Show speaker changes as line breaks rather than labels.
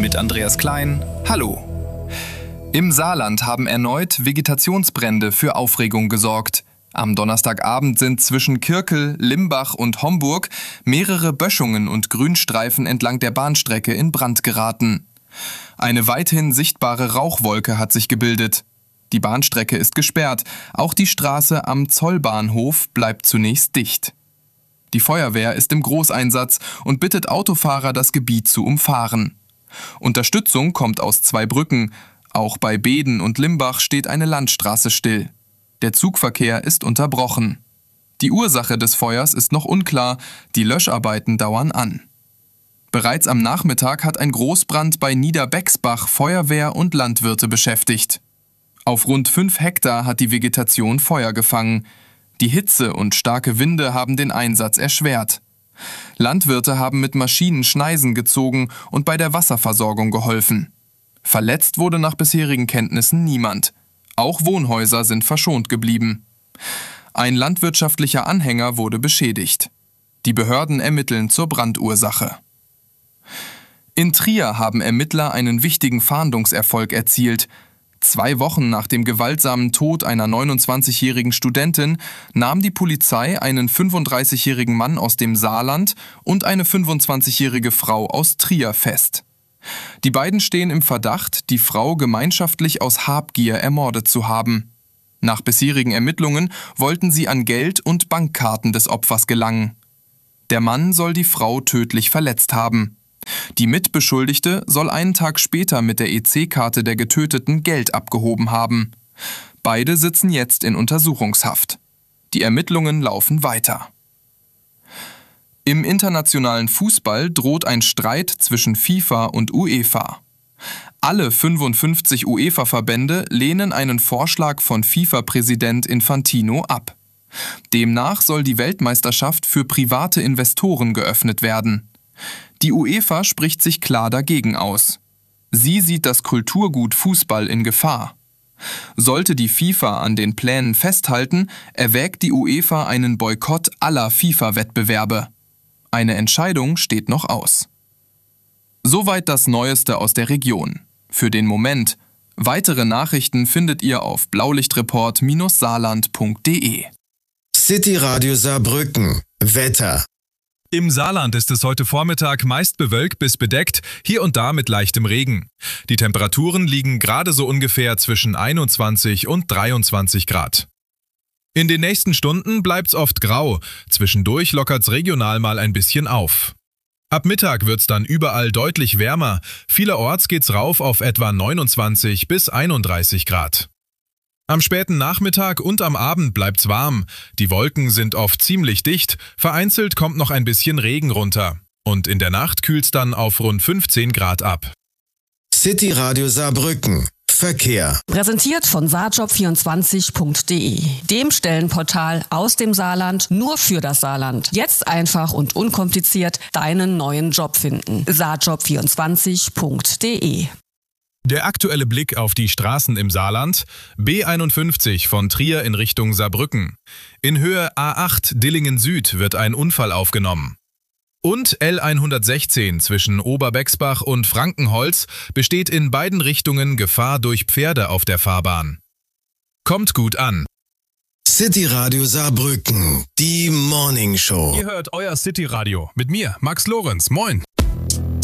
mit Andreas Klein. Hallo. Im Saarland haben erneut Vegetationsbrände für Aufregung gesorgt. Am Donnerstagabend sind zwischen Kirkel, Limbach und Homburg mehrere Böschungen und Grünstreifen entlang der Bahnstrecke in Brand geraten. Eine weithin sichtbare Rauchwolke hat sich gebildet. Die Bahnstrecke ist gesperrt, auch die Straße am Zollbahnhof bleibt zunächst dicht. Die Feuerwehr ist im Großeinsatz und bittet Autofahrer, das Gebiet zu umfahren. Unterstützung kommt aus 2 Brücken. Auch bei Beeden und Limbach steht eine Landstraße still. Der Zugverkehr ist unterbrochen. Die Ursache des Feuers ist noch unklar, die Löscharbeiten dauern an. Bereits am Nachmittag hat ein Großbrand bei Niederbexbach Feuerwehr und Landwirte beschäftigt. Auf rund 5 Hektar hat die Vegetation Feuer gefangen. Die Hitze und starke Winde haben den Einsatz erschwert. Landwirte haben mit Maschinen Schneisen gezogen und bei der Wasserversorgung geholfen. Verletzt wurde nach bisherigen Kenntnissen niemand. Auch Wohnhäuser sind verschont geblieben. Ein landwirtschaftlicher Anhänger wurde beschädigt. Die Behörden ermitteln zur Brandursache. In Trier haben Ermittler einen wichtigen Fahndungserfolg erzielt. 2 Wochen nach dem gewaltsamen Tod einer 29-jährigen Studentin nahm die Polizei einen 35-jährigen Mann aus dem Saarland und eine 25-jährige Frau aus Trier fest. Die beiden stehen im Verdacht, die Frau gemeinschaftlich aus Habgier ermordet zu haben. Nach bisherigen Ermittlungen wollten sie an Geld und Bankkarten des Opfers gelangen. Der Mann soll die Frau tödlich verletzt haben. Die Mitbeschuldigte soll einen Tag später mit der EC-Karte der Getöteten Geld abgehoben haben. Beide sitzen jetzt in Untersuchungshaft. Die Ermittlungen laufen weiter. Im internationalen Fußball droht ein Streit zwischen FIFA und UEFA. Alle 55 UEFA-Verbände lehnen einen Vorschlag von FIFA-Präsident Infantino ab. Demnach soll die Weltmeisterschaft für private Investoren geöffnet werden. Die UEFA spricht sich klar dagegen aus. Sie sieht das Kulturgut Fußball in Gefahr. Sollte die FIFA an den Plänen festhalten, erwägt die UEFA einen Boykott aller FIFA-Wettbewerbe. Eine Entscheidung steht noch aus. Soweit das Neueste aus der Region. Für den Moment. Weitere Nachrichten findet ihr auf blaulichtreport-saarland.de.
City Radio Saarbrücken. Wetter.
Im Saarland ist es heute Vormittag meist bewölkt bis bedeckt, hier und da mit leichtem Regen. Die Temperaturen liegen gerade so ungefähr zwischen 21 und 23 Grad. In den nächsten Stunden bleibt's oft grau, zwischendurch lockert's regional mal ein bisschen auf. Ab Mittag wird's dann überall deutlich wärmer, vielerorts geht's rauf auf etwa 29 bis 31 Grad. Am späten Nachmittag und am Abend bleibt's warm. Die Wolken sind oft ziemlich dicht, vereinzelt kommt noch ein bisschen Regen runter. Und in der Nacht kühlt's dann auf rund 15 Grad ab.
City Radio Saarbrücken. Verkehr.
Präsentiert von saarjob24.de, dem Stellenportal aus dem Saarland nur für das Saarland. Jetzt einfach und unkompliziert deinen neuen Job finden. saarjob24.de.
Der aktuelle Blick auf die Straßen im Saarland: B51 von Trier in Richtung Saarbrücken. In Höhe A8 Dillingen Süd wird ein Unfall aufgenommen. Und L116 zwischen Oberbexbach und Frankenholz besteht in beiden Richtungen Gefahr durch Pferde auf der Fahrbahn. Kommt gut an.
City Radio Saarbrücken, die Morning Show.
Ihr hört euer City Radio mit mir, Max Lorenz. Moin.